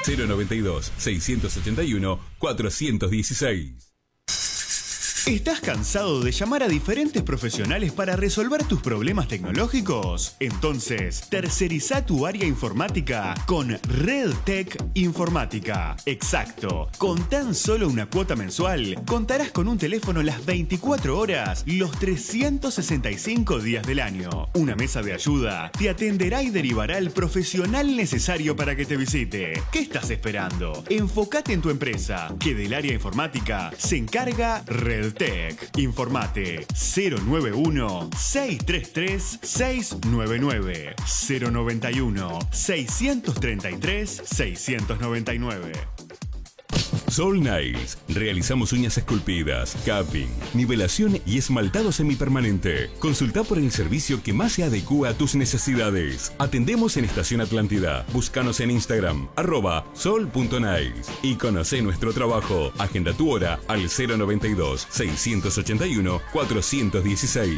092-681-416. ¿Estás cansado de llamar a diferentes profesionales para resolver tus problemas tecnológicos? Entonces, terceriza tu área informática con RedTech Informática. Exacto. Con tan solo una cuota mensual, contarás con un teléfono las 24 horas, los 365 días del año. Una mesa de ayuda te atenderá y derivará al profesional necesario para que te visite. ¿Qué estás esperando? Enfócate en tu empresa, que del área informática se encarga RedTech. Informate 091-633-699 091-633-699. Soul Nails. Realizamos uñas esculpidas, capping, nivelación y esmaltado semipermanente. Consulta por el servicio que más se adecúa a tus necesidades. Atendemos en Estación Atlántida. Búscanos en Instagram, @sol.nails. Y conoce nuestro trabajo. Agenda tu hora al 092-681-416.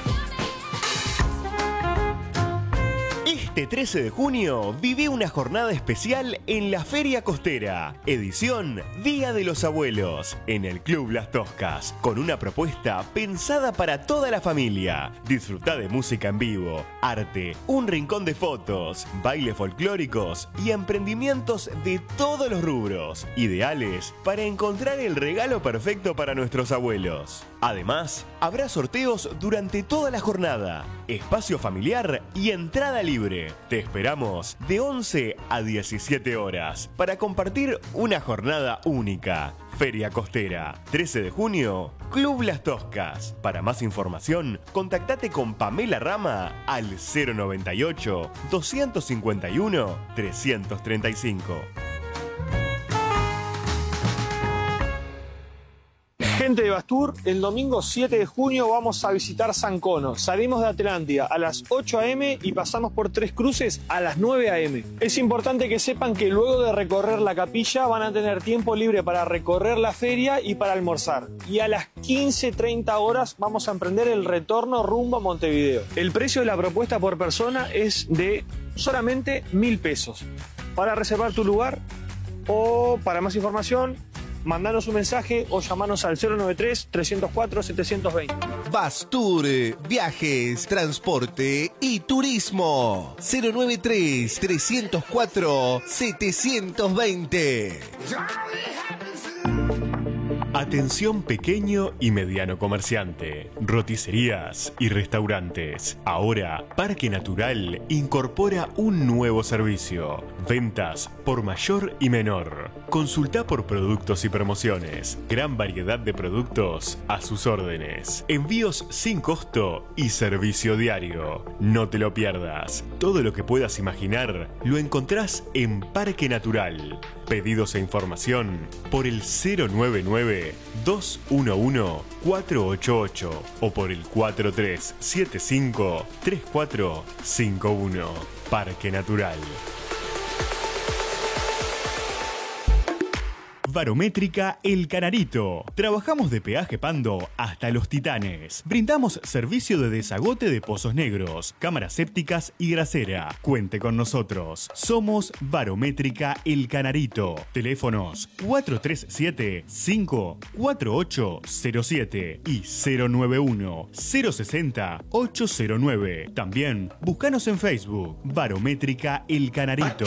Este 13 de junio viví una jornada especial en la Feria Costera, edición Día de los Abuelos, en el Club Las Toscas, con una propuesta pensada para toda la familia. Disfrutá de música en vivo, arte, un rincón de fotos, bailes folclóricos y emprendimientos de todos los rubros, ideales para encontrar el regalo perfecto para nuestros abuelos. Además, habrá sorteos durante toda la jornada, espacio familiar y entrada libre. Te esperamos de 11 a 17 horas para compartir una jornada única. Feria Costera, 13 de junio, Club Las Toscas. Para más información, contactate con Pamela Rama al 098-251-335. Gente de Bastur, el domingo 7 de junio vamos a visitar San Cono. Salimos de Atlántida a las 8 a.m. y pasamos por Tres Cruces a las 9 a.m. Es importante que sepan que luego de recorrer la capilla van a tener tiempo libre para recorrer la feria y para almorzar. Y a las 15:30 horas vamos a emprender el retorno rumbo a Montevideo. El precio de la propuesta por persona es de solamente 1.000 pesos. Para reservar tu lugar o para más información, mandanos un mensaje o llamanos al 093-304-720. Bastur, viajes, transporte y turismo. 093-304-720. Atención pequeño y mediano comerciante, roticerías y restaurantes. Ahora, Parque Natural incorpora un nuevo servicio. Ventas por mayor y menor. Consulta por productos y promociones. Gran variedad de productos a sus órdenes. Envíos sin costo y servicio diario. No te lo pierdas. Todo lo que puedas imaginar lo encontrás en Parque Natural. Pedidos e información por el 099-211-488 o por el 4375-3451. Parque Natural. Barométrica El Canarito. Trabajamos de Peaje Pando hasta Los Titanes. Brindamos servicio de desagote de pozos negros, cámaras sépticas y grasera. Cuente con nosotros. Somos Barométrica El Canarito. Teléfonos 437-54807 y 091-060-809. También búscanos en Facebook. Barométrica El Canarito.